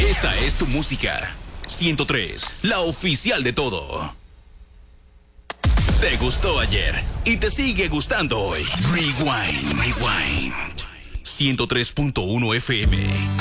Esta es tu música. 103, la oficial de todo. Te gustó ayer y te sigue gustando hoy. Rewind. 103.1 FM.